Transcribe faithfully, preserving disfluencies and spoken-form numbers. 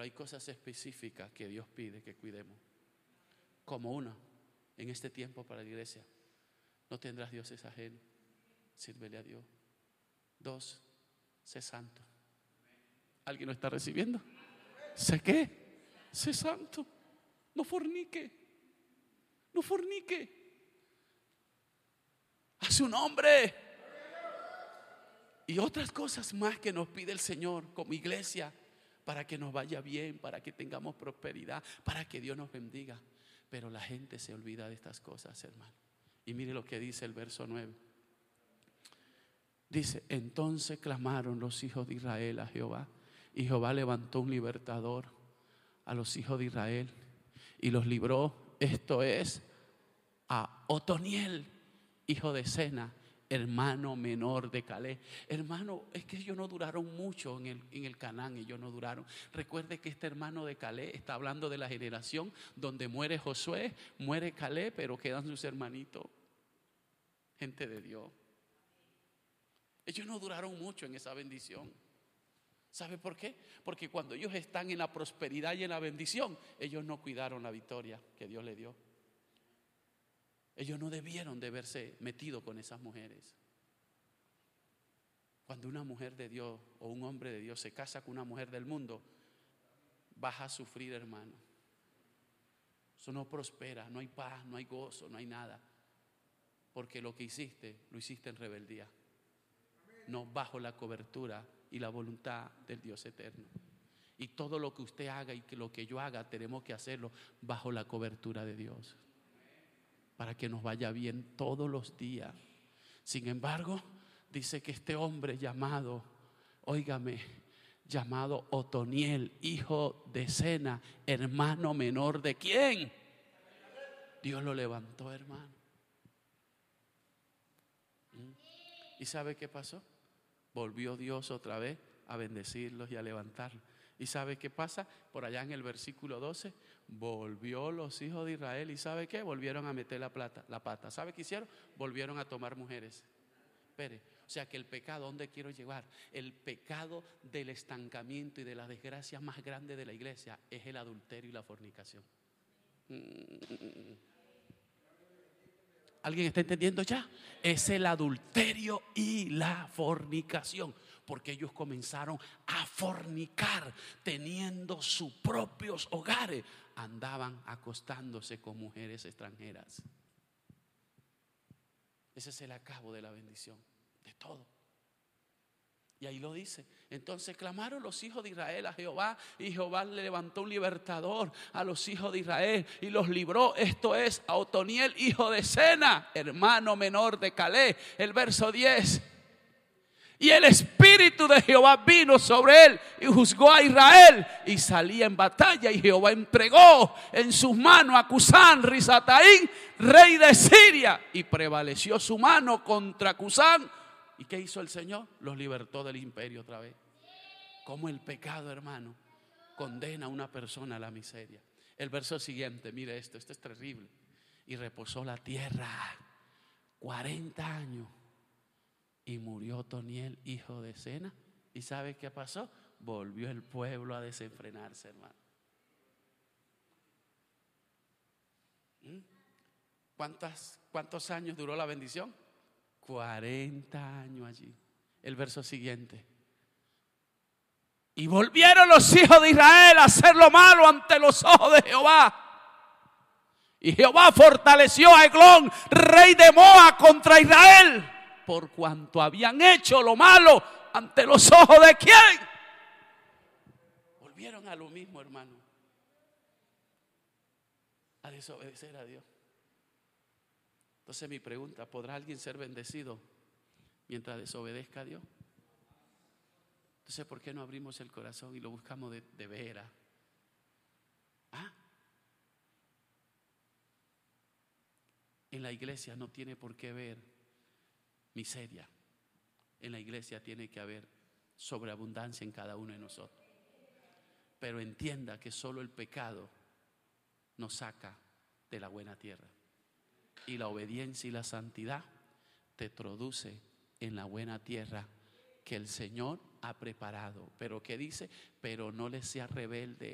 hay cosas específicas que Dios pide que cuidemos. Como una, en este tiempo para la iglesia, no tendrás dioses ajenos, sírvele a Dios. Dos, sé santo. ¿Alguien lo está recibiendo? ¿Sé qué? Sé santo. No fornique. No fornique. Hace un hombre. Y otras cosas más que nos pide el Señor como iglesia, para que nos vaya bien, para que tengamos prosperidad, para que Dios nos bendiga. Pero la gente se olvida de estas cosas, hermano. Y mire lo que dice el verso nueve. Dice: entonces clamaron los hijos de Israel a Jehová, y Jehová levantó un libertador a los hijos de Israel y los libró. Esto es, a Otoniel, hijo de Sena, hermano menor de Caleb. Hermano, es que ellos no duraron mucho en el, en el Canaán. Ellos no duraron. Recuerde que este hermano de Caleb está hablando de la generación donde muere Josué, muere Caleb, pero quedan sus hermanitos, gente de Dios. Ellos no duraron mucho en esa bendición. ¿Sabe por qué? Porque cuando ellos están en la prosperidad y en la bendición, ellos no cuidaron la victoria que Dios les dio. Ellos no debieron de haberse metido con esas mujeres. Cuando una mujer de Dios o un hombre de Dios se casa con una mujer del mundo, vas a sufrir, hermano. Eso no prospera, no hay paz, no hay gozo, no hay nada. Porque lo que hiciste, lo hiciste en rebeldía, no bajo la cobertura y la voluntad del Dios eterno. Y todo lo que usted haga y que lo que yo haga, tenemos que hacerlo bajo la cobertura de Dios, para que nos vaya bien todos los días. Sin embargo, dice que este hombre llamado, óigame, llamado Otoniel, hijo de Sena, hermano menor de ¿quién? Dios lo levantó, hermano. ¿Y sabe qué pasó? Volvió Dios otra vez a bendecirlos y a levantarlos. ¿Y sabe qué pasa? Por allá en el versículo doce, volvió los hijos de Israel. ¿Y sabe qué? Volvieron a meter la, plata, la pata. ¿Sabe qué hicieron? Volvieron a tomar mujeres. Espere, o sea que el pecado, ¿dónde quiero llevar? El pecado del estancamiento y de la desgracia más grande de la iglesia es el adulterio y la fornicación. ¿Alguien está entendiendo ya? Es el adulterio y la fornicación. Porque ellos comenzaron a fornicar, teniendo sus propios hogares. Andaban acostándose con mujeres extranjeras. Ese es el acabo de la bendición, de todo. Y ahí lo dice. Entonces clamaron los hijos de Israel a Jehová, y Jehová le levantó un libertador a los hijos de Israel y los libró. Esto es, a Otoniel, hijo de Sena, hermano menor de Caleb. El verso diez. Y el espíritu de Jehová vino sobre él y juzgó a Israel, y salía en batalla, y Jehová entregó en sus manos a Cusán Risataín, rey de Siria, y prevaleció su mano contra Cusán. ¿Y qué hizo el Señor? Los libertó del imperio otra vez. Como el pecado, hermano, condena a una persona a la miseria. El verso siguiente, mire esto, esto es terrible. Y reposó la tierra cuarenta años. Y murió Otoniel, hijo de Sena. ¿Y sabe qué pasó? Volvió el pueblo a desenfrenarse, hermano. ¿Mm? ¿Cuántas, ¿Cuántos años duró la bendición? cuarenta años allí. El verso siguiente. Y volvieron los hijos de Israel a hacer lo malo ante los ojos de Jehová. Y Jehová fortaleció a Eglón, rey de Moab, contra Israel, por cuanto habían hecho lo malo ante los ojos de ¿quién? Volvieron a lo mismo, hermano, a desobedecer a Dios. Entonces mi pregunta, ¿podrá alguien ser bendecido mientras desobedezca a Dios? Entonces, ¿por qué no abrimos el corazón y lo buscamos de, de veras? ¿Ah? En la iglesia no tiene por qué haber miseria. En la iglesia tiene que haber sobreabundancia en cada uno de nosotros. Pero entienda que solo el pecado nos saca de la buena tierra. Y la obediencia y la santidad te introduce en la buena tierra que el Señor ha preparado. Pero ¿qué dice? Pero no le seas rebelde